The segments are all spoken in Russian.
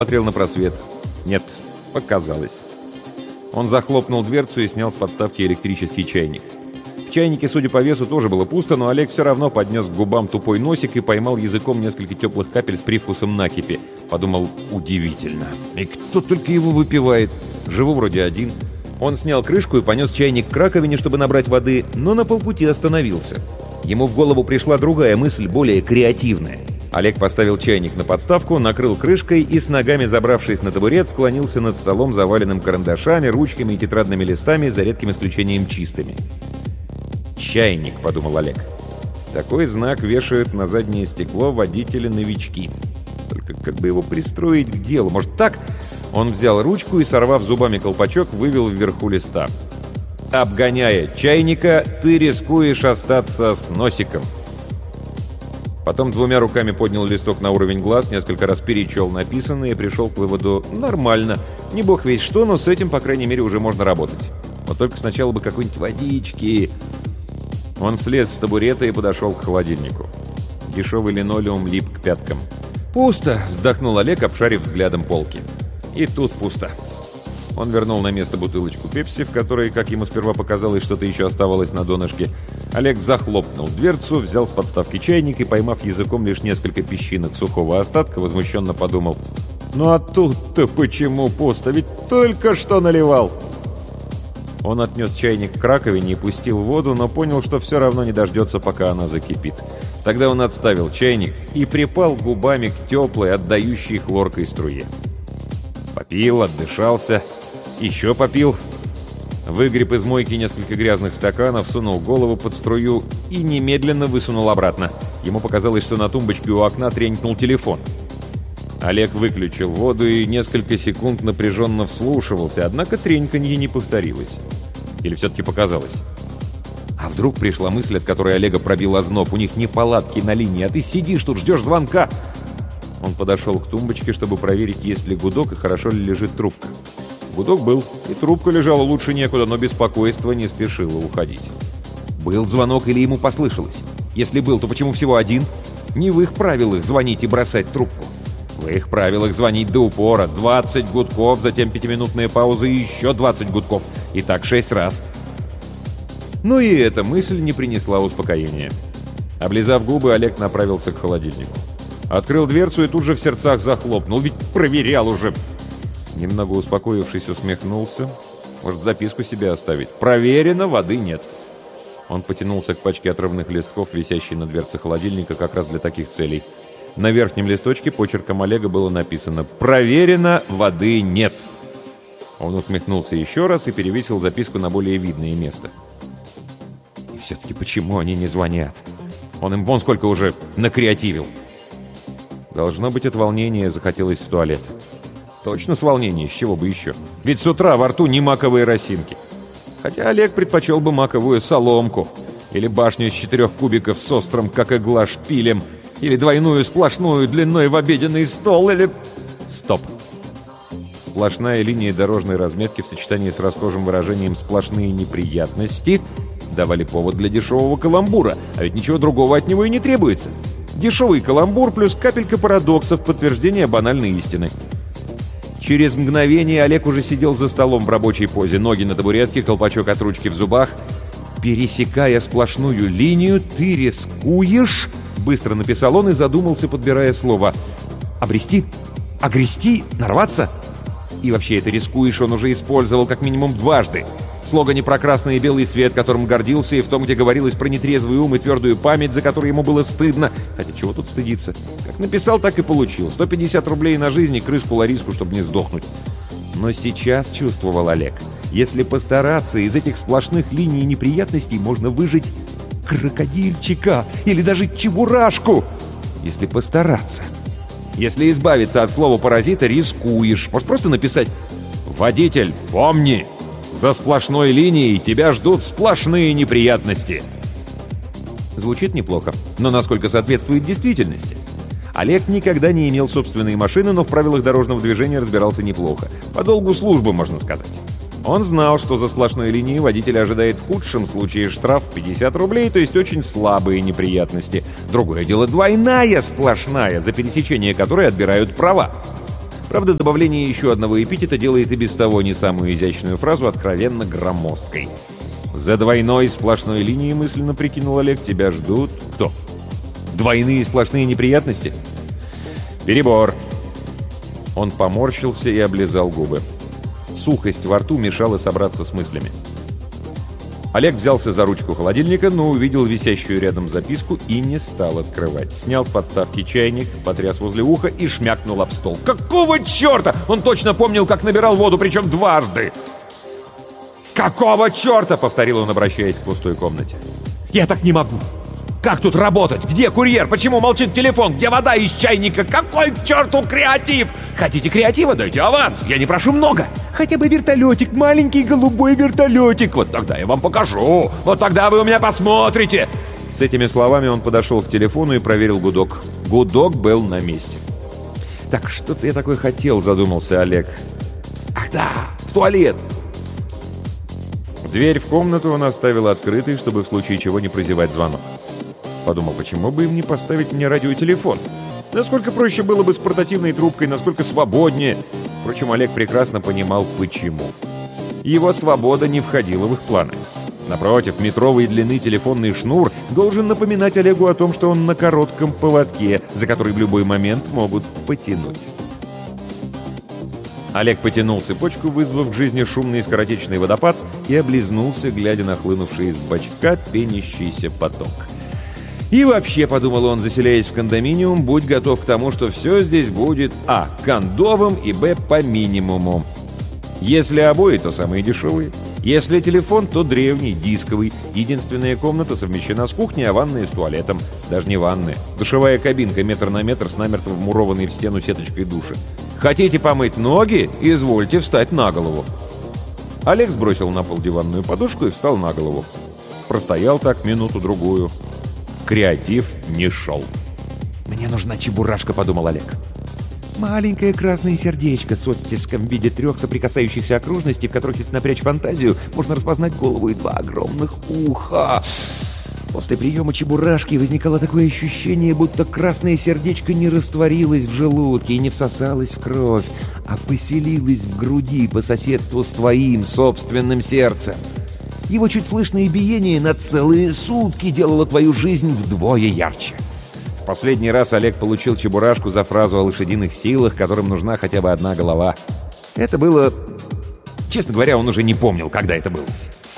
Смотрел на просвет. Нет, показалось. Он захлопнул дверцу и снял с подставки электрический чайник. В чайнике, судя по весу, тоже было пусто, но Олег все равно поднес к губам тупой носик и поймал языком несколько теплых капель с привкусом накипи. Подумал, удивительно. И кто только его выпивает? Живу вроде один. Он снял крышку и понес чайник к раковине, чтобы набрать воды, но на полпути остановился. Ему в голову пришла другая мысль, более креативная. Олег поставил чайник на подставку, накрыл крышкой и, с ногами забравшись на табурет, склонился над столом, заваленным карандашами, ручками и тетрадными листами, за редким исключением чистыми. «Чайник», — подумал Олег. «Такой знак вешают на заднее стекло водители-новички. Только как бы его пристроить к делу? Может, так?» Он взял ручку и, сорвав зубами колпачок, вывел вверху листа. «Обгоняя чайника, ты рискуешь остаться с носиком». Потом двумя руками поднял листок на уровень глаз, несколько раз перечел написанное и пришел к выводу: нормально, не бог весть что, но с этим, по крайней мере, уже можно работать. Вот только сначала бы какой-нибудь водички. Он слез с табурета и подошел к холодильнику. Дешевый линолеум лип к пяткам. «Пусто!» — вздохнул Олег, обшарив взглядом полки. И тут пусто. Он вернул на место бутылочку пепси, в которой, как ему сперва показалось, что-то еще оставалось на донышке. Олег захлопнул дверцу, взял с подставки чайник и, поймав языком лишь несколько песчинок сухого остатка, возмущенно подумал: «Ну а тут-то почему пусто? Ведь только что наливал!» Он отнес чайник к раковине и пустил воду, но понял, что все равно не дождется, пока она закипит. Тогда он отставил чайник и припал губами к теплой, отдающей хлоркой струе. Попил, отдышался, еще попил. Выгреб из мойки несколько грязных стаканов, сунул голову под струю и немедленно высунул обратно. Ему показалось, что на тумбочке у окна тренькнул телефон. Олег выключил воду и несколько секунд напряженно вслушивался, однако треньканье не повторилось. Или все-таки показалось? А вдруг пришла мысль, от которой Олега пробил озноб: у них неполадки на линии, а ты сидишь тут, ждешь звонка. Он подошел к тумбочке, чтобы проверить, есть ли гудок и хорошо ли лежит трубка. Гудок был, и трубка лежала лучше некуда, но беспокойство не спешило уходить. Был звонок или ему послышалось? Если был, то почему всего один? Не в их правилах звонить и бросать трубку. В их правилах звонить до упора. 20 гудков, затем 5-минутная пауза и еще 20 гудков. И так 6 раз. Но и эта мысль не принесла успокоения. Облизав губы, Олег направился к холодильнику. Открыл дверцу и тут же в сердцах захлопнул. Ведь проверял уже. Немного успокоившись, усмехнулся. Может, записку себе оставить? Проверено, воды нет. Он потянулся к пачке отрывных листков, висящей на дверце холодильника, как раз для таких целей. На верхнем листочке почерком Олега было написано: «Проверено, воды нет». Он усмехнулся еще раз и перевесил записку на более видное место. И все-таки почему они не звонят? Он им вон сколько уже накреативил. Должно быть, от волнения захотелось в туалет. Точно с волнения, с чего бы еще? Ведь с утра во рту не маковые росинки. Хотя Олег предпочел бы маковую соломку. Или башню из 4 кубиков с острым, как игла, шпилем. Или двойную сплошную длиной в обеденный стол. Или... Стоп. Сплошная линия дорожной разметки в сочетании с расхожим выражением «сплошные неприятности» давали повод для дешевого каламбура. А ведь ничего другого от него и не требуется. Дешевый каламбур плюс капелька парадокса в подтверждение банальной истины. Через мгновение Олег уже сидел за столом в рабочей позе, ноги на табуретке, колпачок от ручки в зубах. «Пересекая сплошную линию, ты рискуешь...» — быстро написал он и задумался, подбирая слово. «Обрести? Огрести? Нарваться?» И вообще, это «рискуешь» он уже использовал как минимум дважды. В слогане про красный и белый свет, которым гордился, и в том, где говорилось про нетрезвый ум и твердую память, за которую ему было стыдно. Хотя чего тут стыдиться? Как написал, так и получил. 150 рублей на жизнь и крыску-лариску, чтобы не сдохнуть. Но сейчас чувствовал Олег: если постараться, из этих сплошных линий неприятностей можно выжить крокодильчика или даже чебурашку. Если постараться. Если избавиться от слова «паразита», рискуешь. Может просто написать: «Водитель, помни, за сплошной линией тебя ждут сплошные неприятности». Звучит неплохо, но насколько соответствует действительности? Олег никогда не имел собственной машины, но в правилах дорожного движения разбирался неплохо. По долгу службы, можно сказать. Он знал, что за сплошной линией водителя ожидает в худшем случае штраф 50 рублей, то есть очень слабые неприятности. Другое дело двойная сплошная, за пересечение которой отбирают права. Правда, добавление еще одного эпитета делает и без того не самую изящную фразу откровенно громоздкой. «За двойной сплошной линией, мысленно прикинул Олег, тебя ждут...» «Кто? Двойные сплошные неприятности?» «Перебор». Он поморщился и облизал губы. Сухость во рту мешала собраться с мыслями. Олег взялся за ручку холодильника, но увидел висящую рядом записку и не стал открывать. Снял с подставки чайник, потряс возле уха и шмякнул об стол. «Какого черта?» Он точно помнил, как набирал воду, причем дважды. «Какого черта?» — повторил он, обращаясь к пустой комнате. «Я так не могу! Как тут работать? Где курьер? Почему молчит телефон? Где вода из чайника? Какой к черту креатив? Хотите креатива? Дайте аванс! Я не прошу много! Хотя бы вертолетик, маленький голубой вертолетик! Вот тогда я вам покажу! Вот тогда вы у меня посмотрите!» С этими словами он подошел к телефону и проверил гудок. Гудок был на месте. «Так что-то я такое хотел», — задумался Олег. «Ах да, в туалет!» Дверь в комнату он оставил открытой, чтобы в случае чего не прозевать звонок. Подумал, почему бы им не поставить мне радиотелефон? Насколько проще было бы с портативной трубкой, насколько свободнее. Впрочем, Олег прекрасно понимал, почему. Его свобода не входила в их планы. Напротив, метровой длины телефонный шнур должен напоминать Олегу о том, что он на коротком поводке, за который в любой момент могут потянуть. Олег потянул цепочку, вызвав к жизни шумный скоротечный водопад, и облизнулся, глядя на хлынувший из бачка пенящийся поток. И вообще, подумал он, заселяясь в кондоминиум, будь готов к тому, что все здесь будет а. кондовым и б. по минимуму. Если обои, то самые дешевые. Если телефон, то древний, дисковый. Единственная комната совмещена с кухней, а ванная с туалетом. Даже не ванная. Душевая кабинка метр на метр с намертво вмурованной в стену сеточкой душа. Хотите помыть ноги? Извольте встать на голову. Олег сбросил на пол диванную подушку и встал на голову. Простоял так минуту-другую. Креатив не шел. «Мне нужна чебурашка», — подумал Олег. Маленькое красное сердечко с оттиском в виде 3 соприкасающихся окружностей, в которых, если напрячь фантазию, можно распознать голову и 2 огромных уха. После приема чебурашки возникало такое ощущение, будто красное сердечко не растворилось в желудке и не всосалось в кровь, а поселилось в груди по соседству с твоим собственным сердцем. Его чуть слышное биение на целые сутки делало твою жизнь вдвое ярче. В последний раз Олег получил чебурашку за фразу о лошадиных силах, которым нужна хотя бы одна голова. Это было... Честно говоря, он уже не помнил, когда это было.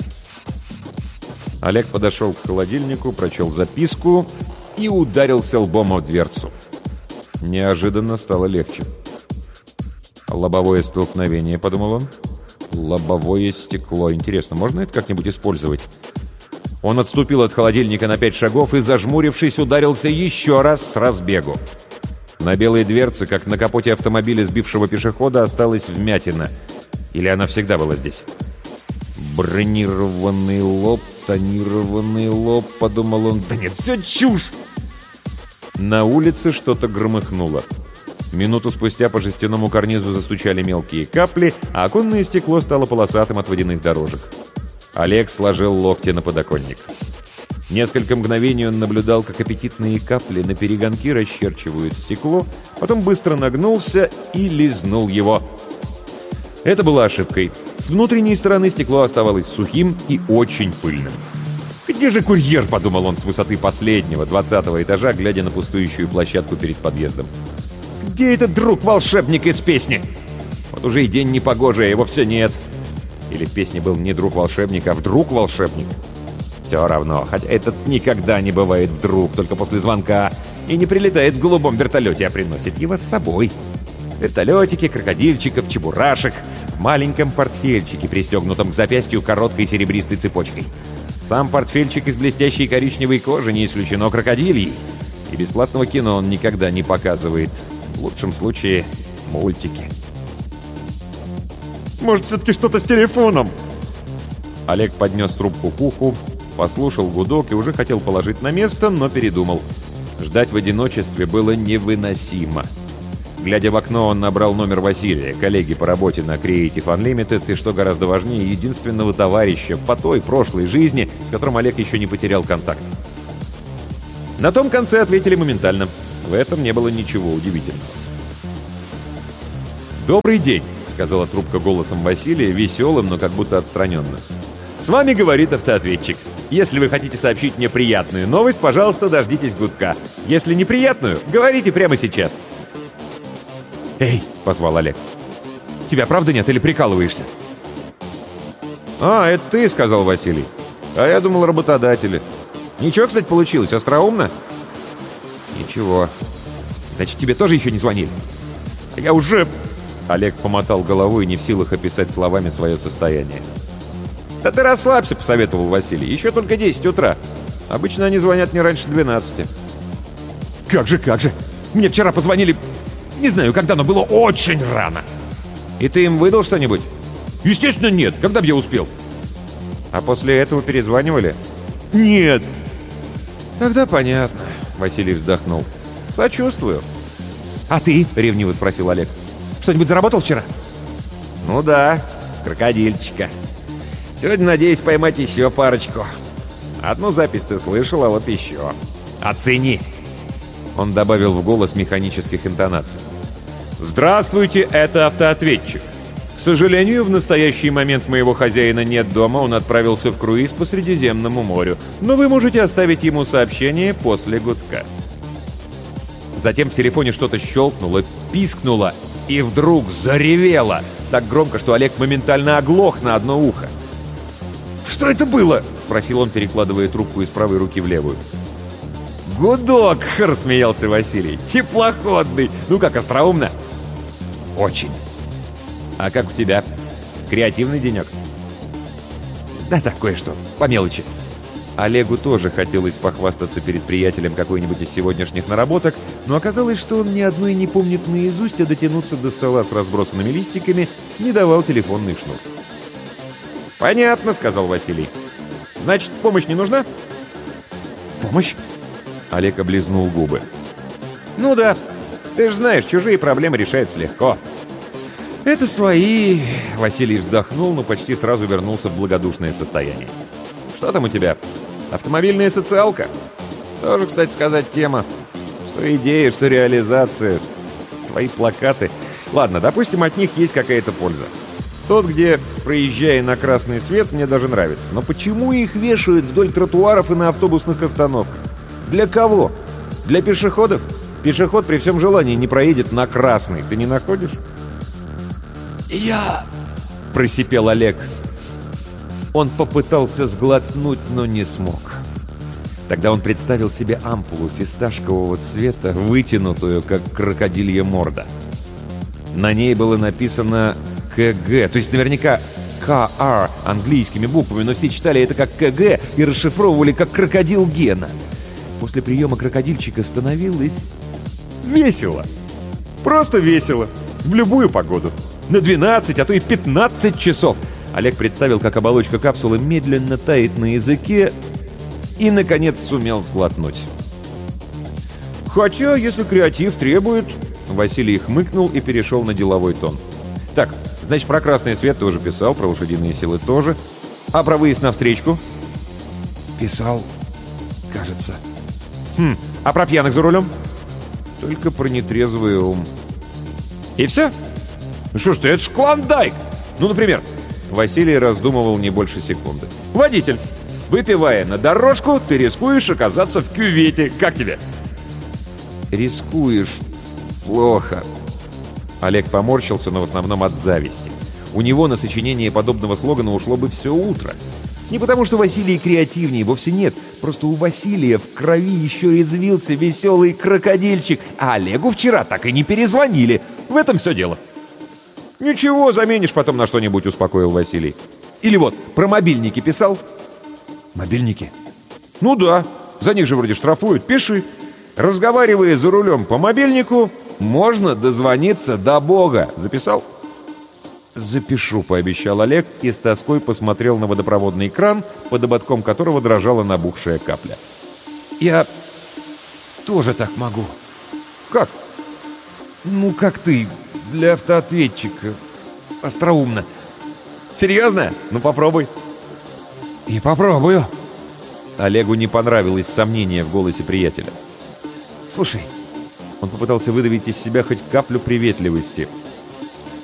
Олег подошел к холодильнику, прочел записку и ударился лбом в дверцу. Неожиданно стало легче. «Лобовое столкновение», — подумал он. «Лобовое стекло. Интересно, можно это как-нибудь использовать?» Он отступил от холодильника на 5 шагов и, зажмурившись, ударился еще раз с разбегу. На белой дверце, как на капоте автомобиля сбившего пешехода, осталась вмятина. Или она всегда была здесь? «Бронированный лоб, тонированный лоб», — подумал он. «Да нет, все чушь!» На улице что-то громыхнуло. Минуту спустя по жестяному карнизу застучали мелкие капли, а оконное стекло стало полосатым от водяных дорожек. Олег сложил локти на подоконник. Несколько мгновений он наблюдал, как аппетитные капли на перегонки расчерчивают стекло, потом быстро нагнулся и лизнул его. Это было ошибкой. С внутренней стороны стекло оставалось сухим и очень пыльным. «Где же курьер?» — подумал он с высоты последнего, 20-го этажа, глядя на пустующую площадку перед подъездом. «Где этот друг-волшебник из песни? Вот уже и день непогожий, а его все нет». Или в песне был не друг-волшебник, а вдруг-волшебник? Все равно, хотя этот никогда не бывает вдруг, только после звонка, и не прилетает в голубом вертолете, а приносит его с собой. Вертолетики, крокодильчиков, чебурашек в маленьком портфельчике, пристегнутом к запястью короткой серебристой цепочкой. Сам портфельчик из блестящей коричневой кожи, не исключено крокодильей. И бесплатного кино он никогда не показывает. В лучшем случае мультики. «Может, все-таки что-то с телефоном?» Олег поднес трубку к уху, послушал гудок и уже хотел положить на место, но передумал. Ждать в одиночестве было невыносимо. Глядя в окно, он набрал номер Василия, коллеги по работе на Creative Unlimited, и, что гораздо важнее, единственного товарища по той прошлой жизни, с которым Олег еще не потерял контакт. На том конце ответили моментально. В этом не было ничего удивительного. «Добрый день», — сказала трубка голосом Василия, веселым, но как будто отстраненным. «С вами говорит автоответчик. Если вы хотите сообщить мне приятную новость, пожалуйста, дождитесь гудка. Если неприятную, говорите прямо сейчас». «Эй!» — позвал Олег. «Тебя правда нет или прикалываешься?» «А, это ты», — сказал Василий. «А я думал, работодатели. Ничего, кстати, получилось. Остроумно?» «Ничего. Значит, тебе тоже еще не звонили?» «Я уже...» Олег помотал головой, не в силах описать словами свое состояние. «Да ты расслабься», — посоветовал Василий. «Еще только 10 утра. Обычно они звонят не раньше 12». «Как же, как же! Мне вчера позвонили... Не знаю, когда, но было очень рано». «И ты им выдал что-нибудь?» «Естественно, нет. Когда бы я успел?» «А после этого перезванивали?» «Нет». «Тогда понятно», — Василий вздохнул. «Сочувствую». «А ты?» — ревниво спросил Олег. «Что-нибудь заработал вчера?» «Ну да, крокодильчика. Сегодня надеюсь поймать еще парочку. Одну запись ты слышал, а вот еще. Оцени!» Он добавил в голос механических интонаций. «Здравствуйте, это автоответчик. К сожалению, в настоящий момент моего хозяина нет дома, он отправился в круиз по Средиземному морю, но вы можете оставить ему сообщение после гудка». Затем в телефоне что-то щелкнуло, пискнуло и вдруг заревело. Так громко, что Олег моментально оглох на одно ухо. «Что это было?» — спросил он, перекладывая трубку из правой руки в левую. «Гудок!» — рассмеялся Василий. «Теплоходный! Ну как, остроумно?» «Очень!» «А как у тебя? Креативный денек?» «Да так, кое-что. По мелочи». Олегу тоже хотелось похвастаться перед приятелем какой-нибудь из сегодняшних наработок, но оказалось, что он ни одной не помнит наизусть, а дотянуться до стола с разбросанными листиками не давал телефонный шнур. «Понятно», — сказал Василий. «Значит, помощь не нужна?» «Помощь?» Олег облизнул губы. «Ну да, ты же знаешь, чужие проблемы решаются легко». «Это свои...» — Василий вздохнул, но почти сразу вернулся в благодушное состояние. «Что там у тебя? Автомобильная социалка?» «Тоже, кстати сказать, тема. Что идея, что реализация. Твои плакаты. Ладно, допустим, от них есть какая-то польза. Тот, где, проезжая на красный свет, мне даже нравится. Но почему их вешают вдоль тротуаров и на автобусных остановках? Для кого? Для пешеходов? Пешеход при всем желании не проедет на красный. Ты не находишь?» «Я...» — просипел Олег. Он попытался сглотнуть, но не смог. Тогда он представил себе ампулу фисташкового цвета, вытянутую, как крокодилья морда. На ней было написано «КГ», то есть наверняка «КР» английскими буквами, но все читали это как «КГ» и расшифровывали как «крокодил Гена». После приема крокодильчика становилось весело. Просто весело. В любую погоду. На 12, а то и 15 часов. Олег представил, как оболочка капсулы медленно тает на языке и, наконец, сумел сглотнуть. «Хотя, если креатив требует...» Василий хмыкнул и перешел на деловой тон. «Так, значит, про красный свет ты уже писал, про лошадиные силы тоже. А про выезд на встречку?» «Писал, кажется». А про пьяных за рулем?» «Только про нетрезвый ум». «И все? Ну что ж ты, это ж клондайк! Ну, например...» Василий раздумывал не больше секунды. «Водитель, выпивая на дорожку, ты рискуешь оказаться в кювете. Как тебе?» «Рискуешь. Плохо». Олег поморщился, но в основном от зависти. У него на сочинение подобного слогана ушло бы все утро. Не потому, что Василий креативнее, вовсе нет. Просто у Василия в крови еще извился веселый крокодильчик, а Олегу вчера так и не перезвонили. В этом все дело. «Ничего, заменишь потом на что-нибудь», — успокоил Василий. «Или вот, про мобильники писал?» «Мобильники?» «Ну да, за них же вроде штрафуют. Пиши. Разговаривая за рулем по мобильнику, можно дозвониться до Бога. Записал?» «Запишу», — пообещал Олег и с тоской посмотрел на водопроводный кран, под ободком которого дрожала набухшая капля. «Я тоже так могу». «Как?» «Ну, как ты, для автоответчика. Остроумно». «Серьезно? Ну, попробуй». «И попробую». Олегу не понравилось сомнение в голосе приятеля. «Слушай», — он попытался выдавить из себя хоть каплю приветливости,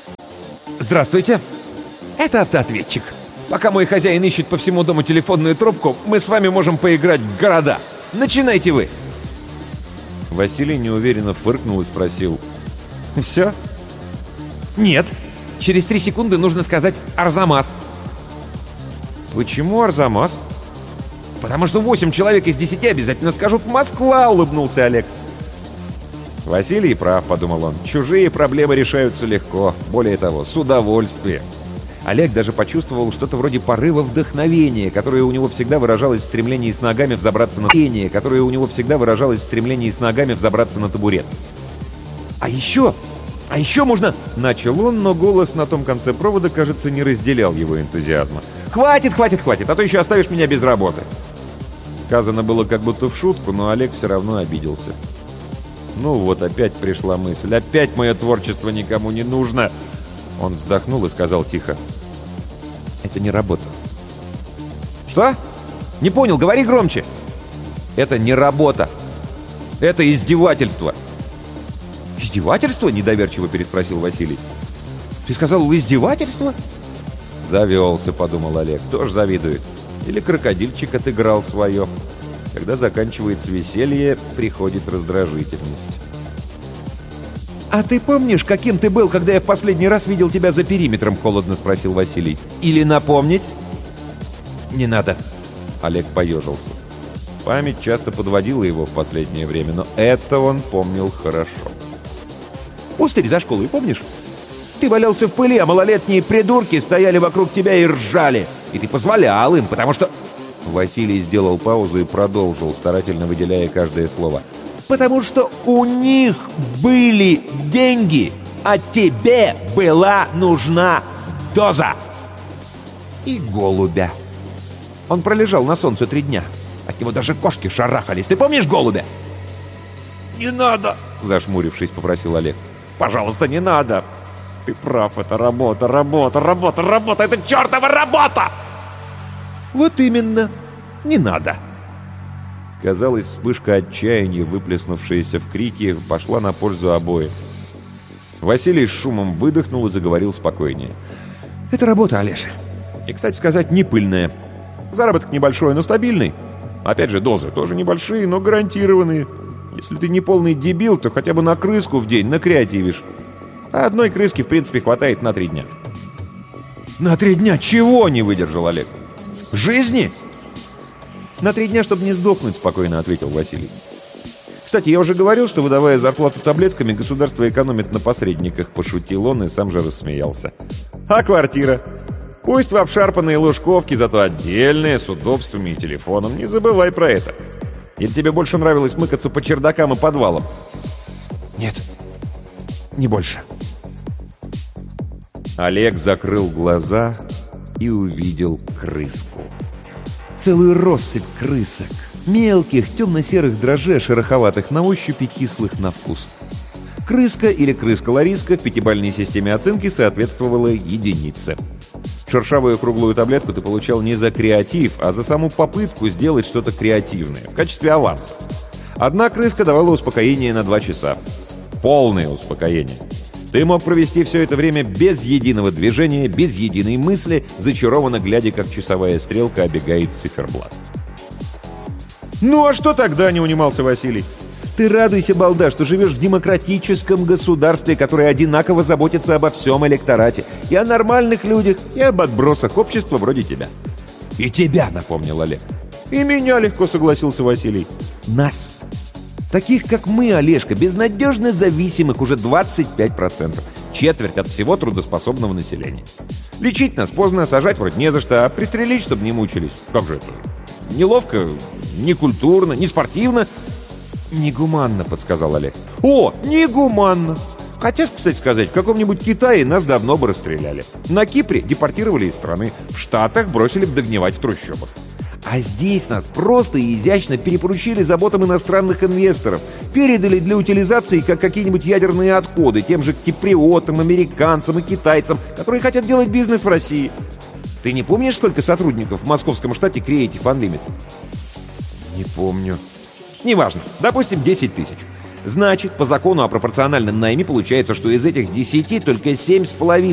Здравствуйте. Это автоответчик. Пока мой хозяин ищет по всему дому телефонную трубку, мы с вами можем поиграть в города. Начинайте вы. Василий неуверенно фыркнул и спросил: «Все?» «Нет. Через 3 секунды нужно сказать «Арзамас». «Почему Арзамас?» «Потому что 8 человек из 10 обязательно скажут «Москва», — улыбнулся Олег. «Василий прав», — подумал он. «Чужие проблемы решаются легко. Более того, с удовольствием». Олег даже почувствовал что-то вроде порыва вдохновения, которое у него всегда выражалось в стремлении с ногами взобраться на табурет. «А еще можно...» — начал он, но голос на том конце провода, кажется, не разделял его энтузиазма. «Хватит, а то еще оставишь меня без работы!» Сказано было как будто в шутку, но Олег все равно обиделся. «Ну вот, опять пришла мысль. Опять мое творчество никому не нужно!» Он вздохнул и сказал тихо: «Это не работа». «Что? Не понял, говори громче». «Это не работа. Это издевательство». «Издевательство?» — недоверчиво переспросил Василий. «Ты сказал, издевательство?» «Завелся», — подумал Олег. «Тоже завидует. Или крокодильчик отыграл свое. Когда заканчивается веселье, приходит раздражительность». «А ты помнишь, каким ты был, когда я в последний раз видел тебя за периметром?» — холодно спросил Василий. «Или напомнить?» «Не надо». Олег поежился. Память часто подводила его в последнее время, но это он помнил хорошо. «Пустырь за школой, помнишь? Ты валялся в пыли, а малолетние придурки стояли вокруг тебя и ржали. И ты позволял им, потому что...» Василий сделал паузу и продолжил, старательно выделяя каждое слово. «Потому что у них были деньги, а тебе была нужна доза. И голубя. Он пролежал на солнце 3 дня. От него даже кошки шарахались. Ты помнишь голубя?» «Не надо!» — зашмурившись, попросил Олег. «Пожалуйста, не надо! Ты прав, это работа! Это чертова работа!» «Вот именно! Не надо!» Казалось, вспышка отчаяния, выплеснувшаяся в крики, пошла на пользу обоим. Василий с шумом выдохнул и заговорил спокойнее. «Это работа, Олеж. И, кстати сказать, не пыльная. Заработок небольшой, но стабильный. Опять же, дозы тоже небольшие, но гарантированные. Если ты не полный дебил, то хотя бы на крыску в день накреативишь. А одной крыски, в принципе, хватает на 3 дня». «На 3 дня чего?» — не выдержал Олег. «Жизни?» «На 3 дня, чтобы не сдохнуть», — спокойно ответил Василий. «Кстати, я уже говорил, что, выдавая зарплату таблетками, государство экономит на посредниках», — пошутил он и сам же рассмеялся. «А квартира? Пусть в обшарпанной ложковке, зато отдельная, с удобствами и телефоном. Не забывай про это. Или тебе больше нравилось мыкаться по чердакам и подвалам?» «Нет, не больше». Олег закрыл глаза и увидел крыску. Целую россыпь крысок. Мелких, темно-серых дрожжей, шероховатых на ощупь и кислых на вкус. Крыска или крыска-лариска в 5-бальной системе оценки соответствовала 1. Шершавую круглую таблетку ты получал не за креатив, а за саму попытку сделать что-то креативное, в качестве аванса. 1 крыска давала успокоение на 2 часа. Полное успокоение. Ты мог провести все это время без единого движения, без единой мысли, зачарованно глядя, как часовая стрелка обегает циферблат. «Ну а что тогда?» — не унимался Василий. «Ты радуйся, балда, что живешь в демократическом государстве, которое одинаково заботится обо всем электорате, и о нормальных людях, и об отбросах общества вроде тебя». «И тебя», — напомнил Олег. «И меня легко», — согласился Василий. «Нас. Таких, как мы, Олежка, безнадежно зависимых уже 25%. Четверть от всего трудоспособного населения. Лечить нас поздно, сажать вроде не за что, а пристрелить, чтобы не мучились. Как же это? Неловко, некультурно, не спортивно». «Негуманно», — подсказал Олег. «О, негуманно! Хотя, кстати сказать, в каком-нибудь Китае нас давно бы расстреляли. На Кипре депортировали из страны, в Штатах бросили бы догнивать в трущобах. А здесь нас просто и изящно перепоручили заботам иностранных инвесторов, передали для утилизации как какие-нибудь ядерные отходы тем же киприотам, американцам и китайцам, которые хотят делать бизнес в России. Ты не помнишь, сколько сотрудников в московском штате Creative Unlimited?» «Не помню». «Неважно. Допустим, 10 тысяч. Значит, по закону о пропорциональном найме получается, что из этих 10 только 7,5